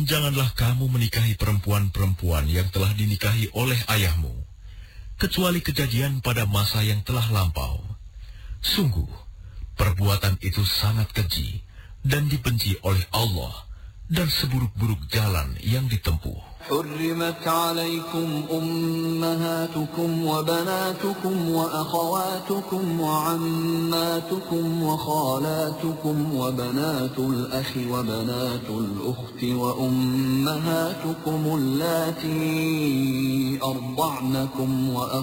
Janganlah kamu menikahi perempuan-perempuan yang telah dinikahi oleh ayahmu, kecuali kejadian pada masa yang telah lampau. Sungguh, perbuatan itu sangat keji dan dibenci oleh Allah, dan seburuk-buruk jalan yang ditempuh. حرمت عليكم أمهاتكم وبناتكم وأخواتكم وعماتكم وخالاتكم وبنات الأخ وبنات الأخت وأمهاتكم اللاتي أرضعنكم